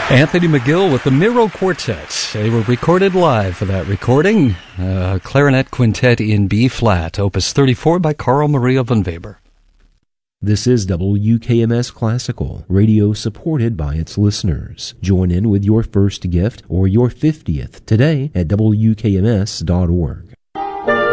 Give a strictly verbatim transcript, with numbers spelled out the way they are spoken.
Anthony McGill with the Miro Quartet. They were recorded live for that recording. Uh, clarinet Quintet in B-flat, Opus thirty-four by Carl Maria von Weber. This is W K M S Classical, radio supported by its listeners. Join in with your first gift or your fiftieth today at W K M S dot org.